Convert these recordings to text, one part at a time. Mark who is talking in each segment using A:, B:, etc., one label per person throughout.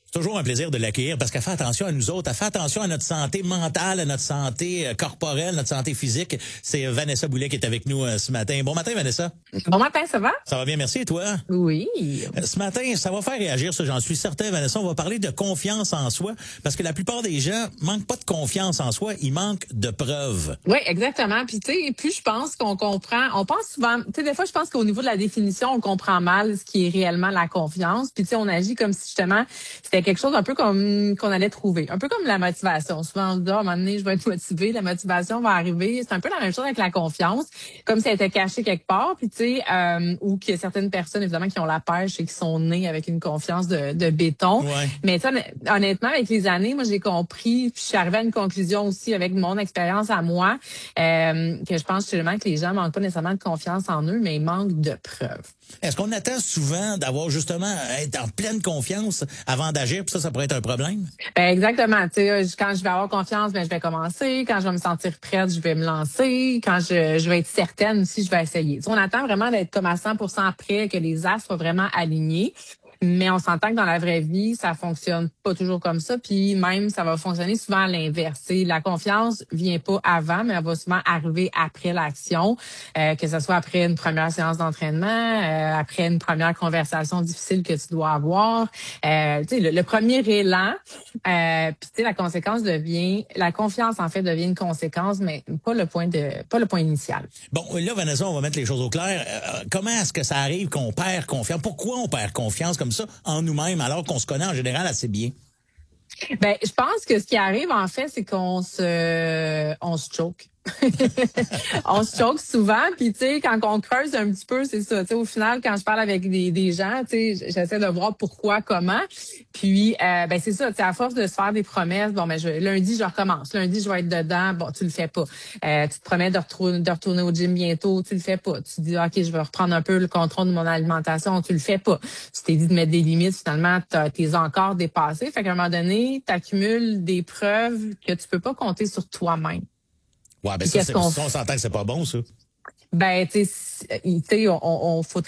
A: C'est toujours un plaisir de l'accueillir parce qu'elle fait attention à nous autres, elle fait attention à notre santé mentale, à notre santé corporelle, notre santé physique. C'est Vanessa Boulet qui est avec nous ce matin. Bon matin, Vanessa.
B: Bon matin, ça va?
A: Ça va bien, merci. Et toi?
B: Oui.
A: Ce matin, ça va faire réagir, ça, j'en suis certain, Vanessa. On va parler de confiance en soi parce que la plupart des gens manquent pas de confiance en soi, ils manquent de preuves.
B: Oui, exactement. Puis tu sais, plus je pense qu'on comprend, on pense souvent, tu sais, des fois je pense qu'au niveau de la définition, on comprend mal ce qui est réellement la confiance. Puis tu sais, on agit comme si justement c'était quelque chose un peu comme qu'on allait trouver, un peu comme la motivation. Souvent on se dit, à un moment donné, je vais être motivé, la motivation va arriver. C'est un peu la même chose avec la confiance, comme si elle était cachée quelque part. Puis tu sais, ou qu'il y a certaines personnes évidemment qui ont la pêche et qui sont nées avec une confiance de béton.
A: Ouais.
B: Mais tu sais, honnêtement, avec les années, moi j'ai compris, puis je suis arrivée à une conclusion aussi avec mon expérience à moi, que je pense justement que les gens manquent pas nécessairement de confiance en eux, mais ils manquent de preuves.
A: Est-ce qu'on attend souvent d'avoir justement être en pleine confiance avant d'agir, puis ça pourrait être un problème?
B: Ben exactement. Tu sais, quand je vais avoir confiance, ben je vais commencer. Quand je vais me sentir prête, je vais me lancer. Quand je vais être certaine aussi, je vais essayer. Tu sais, on attend vraiment d'être comme à 100% prêt, que les astres soient vraiment alignés. Mais on s'entend que dans la vraie vie, ça fonctionne pas toujours comme ça. Puis même, ça va fonctionner souvent à l'inverse. Tu sais, la confiance vient pas avant, mais elle va souvent arriver après l'action, que ce soit après une première séance d'entraînement, après une première conversation difficile que tu dois avoir. Tu sais, le premier élan, puis tu sais, la confiance en fait devient une conséquence, mais pas le point initial.
A: Bon, là, Vanessa, on va mettre les choses au clair. Comment est-ce que ça arrive qu'on perd confiance? Pourquoi on perd confiance comme ça en nous-mêmes alors qu'on se connaît en général assez bien?
B: Ben, je pense que ce qui arrive en fait, c'est qu'on se choke. On se choque souvent, puis tu sais, quand on creuse un petit peu, c'est ça. Tu sais, au final, quand je parle avec des gens, tu sais, j'essaie de voir pourquoi, comment. Puis, ben c'est ça. Tu sais, à force de se faire des promesses, bon, ben lundi je recommence. Lundi je vais être dedans. Bon, tu le fais pas. Tu te promets de retourner au gym bientôt, tu le fais pas. Tu te dis ok, je vais reprendre un peu le contrôle de mon alimentation, tu le fais pas. Tu t'es dit de mettre des limites, finalement, t'es encore dépassé. Fait qu'à un moment donné, t'accumules des preuves que tu peux pas compter sur toi-même.
A: Ouais, ben ça, on s'entend que c'est pas bon, ça.
B: Ben, tu sais, on faut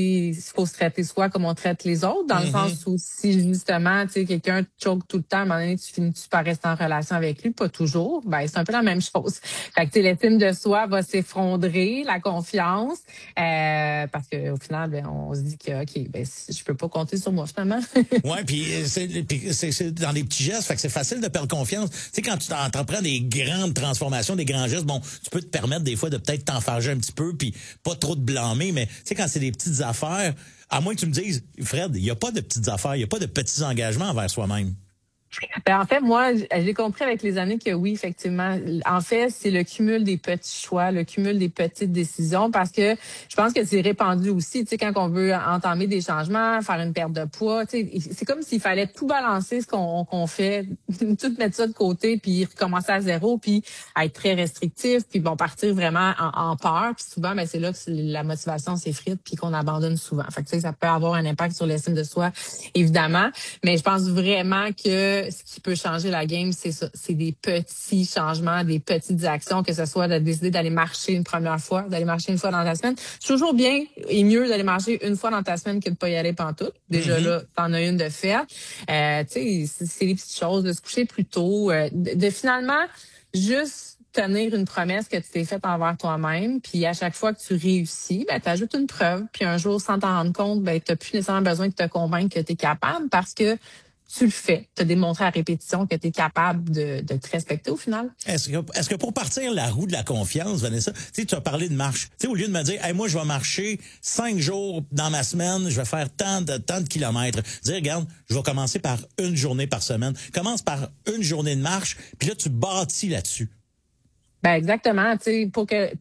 B: se traiter soi comme on traite les autres, dans le sens où si justement, tu sais, quelqu'un te choque tout le temps, à un moment donné, tu finis par rester en relation avec lui, pas toujours, ben c'est un peu la même chose. Fait que tu sais, l'estime de soi va s'effondrer, la confiance, parce que au final, ben on se dit que ok, ben je peux pas compter sur moi finalement.
A: Ouais, puis c'est dans des petits gestes, fait que c'est facile de perdre confiance. Tu sais, quand tu t'entreprends des grandes transformations, des grands gestes, bon, tu peux te permettre des fois de peut-être t'enfarger un petit peu, puis pas trop te blâmer, mais tu sais, quand c'est des petites affaires, à moins que tu me dises, Fred, il n'y a pas de petites affaires, il n'y a pas de petits engagements envers soi-même.
B: Ben, en fait, moi, j'ai compris avec les années que oui, effectivement. En fait, c'est le cumul des petits choix, le cumul des petites décisions, parce que je pense que c'est répandu aussi. Tu sais, quand on veut entamer des changements, faire une perte de poids, tu sais, c'est comme s'il fallait tout balancer ce qu'on fait, tout mettre ça de côté, puis recommencer à zéro, puis être très restrictif, puis bon, partir vraiment en peur. Puis souvent, ben c'est là que la motivation s'effrite, puis qu'on abandonne souvent. Fait que tu sais, ça peut avoir un impact sur l'estime de soi, évidemment. Mais je pense vraiment que ce qui peut changer la game, c'est ça. C'est des petits changements, des petites actions, que ce soit de décider d'aller marcher une première fois, d'aller marcher une fois dans ta semaine. C'est toujours bien et mieux d'aller marcher une fois dans ta semaine que de pas y aller pantoute. Déjà là, t'en as une de faite. Tu sais, c'est des petites choses, de se coucher plus tôt, de finalement juste tenir une promesse que tu t'es faite envers toi-même, puis à chaque fois que tu réussis, ben t'ajoutes une preuve, puis un jour, sans t'en rendre compte, ben t'as plus nécessairement besoin de te convaincre que t'es capable, parce que tu le fais. Tu as démontré à répétition que tu es capable de te respecter au final.
A: Est-ce que pour partir la roue de la confiance, Vanessa, tu as parlé de marche. Tu sais, au lieu de me dire, hey, moi, je vais marcher 5 jours dans ma semaine, je vais faire tant de kilomètres. Dire, regarde, je vais commencer par une journée par semaine. Commence par une journée de marche, puis là, tu bâtis là-dessus.
B: Ben exactement, tu sais, pour que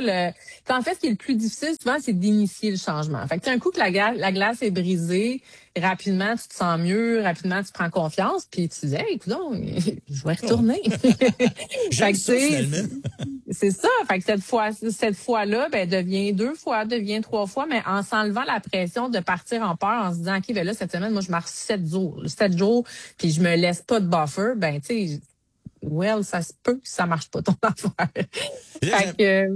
B: en fait, ce qui est le plus difficile souvent, c'est d'initier le changement. Fait que un coup que la glace est brisée, rapidement tu te sens mieux, rapidement tu prends confiance, puis tu dis hey, écoute, je vais retourner.
A: J'aime ça, finalement.
B: C'est ça. Fait que cette fois-là, ben devient 2 fois, devient 3 fois, mais en s'enlevant la pression de partir en peur, en se disant ok, ben là cette semaine, moi je marche 7 jours, puis je me laisse pas de buffer, ben tu sais. Ça se peut que ça marche pas ton affaire. Fait que,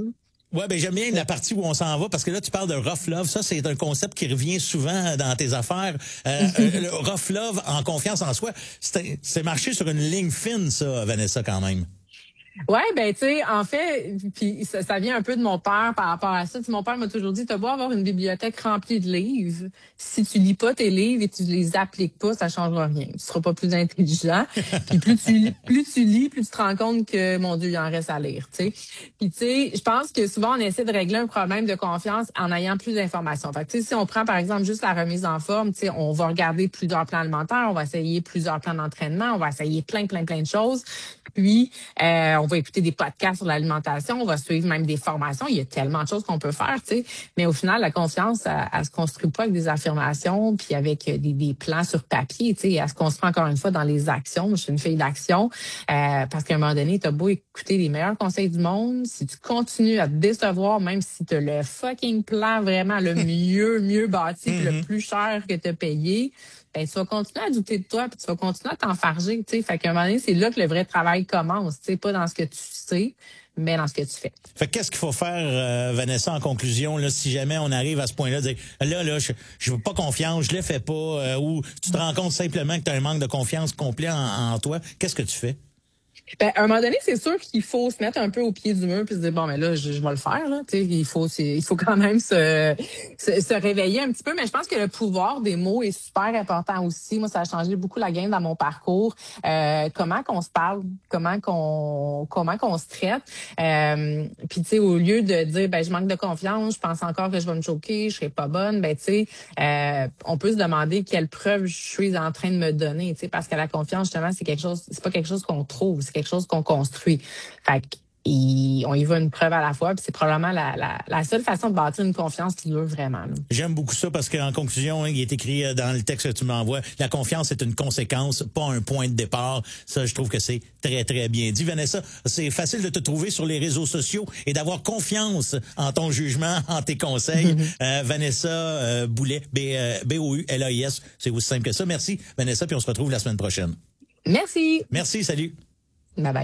A: Ouais, ben j'aime bien la partie où on s'en va parce que là tu parles de rough love. Ça c'est un concept qui revient souvent dans tes affaires. Le rough love en confiance en soi, c'est marcher sur une ligne fine ça, Vanessa quand même.
B: Ouais, ben tu sais, en fait, puis ça vient un peu de mon père par rapport à ça. Tu sais, mon père m'a toujours dit, t'as beau avoir une bibliothèque remplie de livres, si tu lis pas tes livres et tu les appliques pas, ça changera rien. Tu seras pas plus intelligent. Puis plus tu lis, plus tu te rends compte que mon Dieu, il en reste à lire. Tu sais. Puis tu sais, je pense que souvent on essaie de régler un problème de confiance en ayant plus d'informations. Fait que tu sais, si on prend par exemple juste la remise en forme, tu sais, on va regarder plusieurs plans alimentaires, on va essayer plusieurs plans d'entraînement, on va essayer plein de choses. Puis, on va écouter des podcasts sur l'alimentation, on va suivre même des formations. Il y a tellement de choses qu'on peut faire, tu sais. Mais au final, la confiance, elle se construit pas avec des affirmations, puis avec des plans sur papier, tu sais. Elle se construit encore une fois dans les actions. Moi, je suis une fille d'action, parce qu'à un moment donné, t'as beau écouter les meilleurs conseils du monde, si tu continues à te décevoir, même si t'as le fucking plan vraiment le mieux bâti, puis le plus cher que t'as payé, ben, tu vas continuer à douter de toi, puis tu vas continuer à t'enfarger, tu sais. Fait qu'à un moment donné, c'est là que le vrai travail commence, tu sais, pas dans ce que tu sais, mais dans ce que tu fais.
A: Fait qu'est-ce qu'il faut faire, Vanessa, en conclusion, là, si jamais on arrive à ce point-là, de dire, là, je veux pas confiance, je le fais pas, ou tu te rends compte simplement que tu as un manque de confiance complet en toi, qu'est-ce que tu fais?
B: Ben, à un moment donné, c'est sûr qu'il faut se mettre un peu au pied du mur puis se dire bon, mais là, je vais le faire là. Tu sais, il faut quand même se réveiller un petit peu. Mais je pense que le pouvoir des mots est super important aussi. Moi, ça a changé beaucoup la game dans mon parcours. Comment qu'on se parle, comment qu'on se traite. Puis tu sais, au lieu de dire ben je manque de confiance, je pense encore que je vais me choquer, je serai pas bonne. Ben tu sais, on peut se demander quelle preuve je suis en train de me donner. Tu sais, parce que la confiance justement, c'est pas quelque chose qu'on trouve. C'est quelque chose qu'on construit. Fait on y va une preuve à la fois, puis c'est probablement la seule façon de bâtir une confiance qui dure vraiment. Là.
A: J'aime beaucoup ça parce qu'en conclusion, il est écrit dans le texte que tu m'envoies, la confiance est une conséquence, pas un point de départ. Ça, je trouve que c'est très bien dit. Vanessa, c'est facile de te trouver sur les réseaux sociaux et d'avoir confiance en ton jugement, en tes conseils. Vanessa Boulais, Boulais, c'est aussi simple que ça. Merci, Vanessa, puis on se retrouve la semaine prochaine.
B: Merci.
A: Merci, salut.
B: Bye bye.